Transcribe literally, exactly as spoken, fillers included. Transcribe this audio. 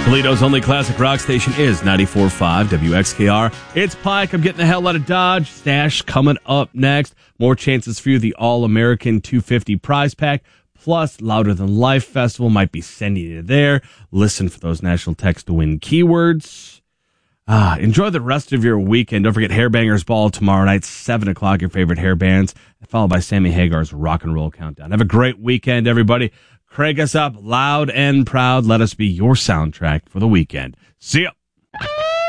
Toledo's only classic rock station is ninety-four point five W X K R. It's Pike. I'm getting the hell out of Dodge. Stash coming up next. More chances for you. The All-American two fifty prize pack. Plus, Louder Than Life Festival might be sending you there. Listen for those national text to win keywords. Ah, enjoy the rest of your weekend. Don't forget Hairbangers Ball tomorrow night, seven o'clock, your favorite hair bands, followed by Sammy Hagar's Rock and Roll Countdown. Have a great weekend, everybody. Crank us up loud and proud. Let us be your soundtrack for the weekend. See ya.